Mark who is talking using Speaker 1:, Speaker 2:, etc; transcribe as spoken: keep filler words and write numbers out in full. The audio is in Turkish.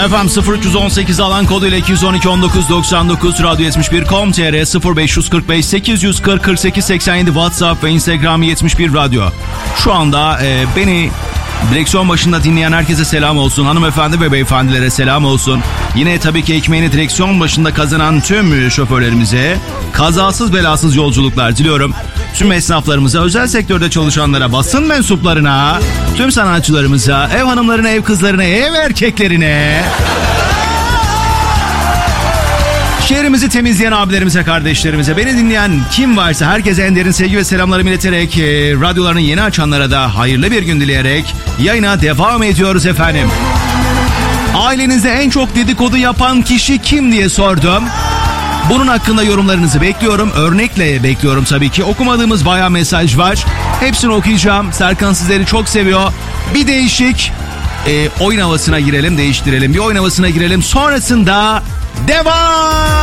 Speaker 1: Efendim sıfır üç on sekiz alan koduyla iki yüz on iki on dokuz doksan dokuz radyo yetmiş bir nokta com nokta tr sıfır beş kırk beş sekiz yüz kırk kırk sekiz seksen yedi WhatsApp ve Instagram yetmiş bir radyo. Şu anda e, beni direksiyon başında dinleyen herkese selam olsun. Hanımefendi ve beyefendilere selam olsun. Yine tabii ki ekmeğini direksiyon başında kazanan tüm şoförlerimize kazasız belasız yolculuklar diliyorum. Tüm esnaflarımıza, özel sektörde çalışanlara, basın mensuplarına, tüm sanatçılarımıza, ev hanımlarına, ev kızlarına, ev erkeklerine, şehrimizi temizleyen abilerimize, kardeşlerimize, beni dinleyen kim varsa herkese en derin sevgi ve selamlarımı ileterek, e, radyolarını yeni açanlara da hayırlı bir gün dileyerek yayına devam ediyoruz efendim. Ailenizde en çok dedikodu yapan kişi kim diye sordum. Bunun hakkında yorumlarınızı bekliyorum. Örnekle bekliyorum tabii ki. Okumadığımız bayağı mesaj var. Hepsini okuyacağım. Serkan sizleri çok seviyor. Bir değişik e, oyun havasına girelim, değiştirelim. Bir oyun havasına girelim. Sonrasında devam.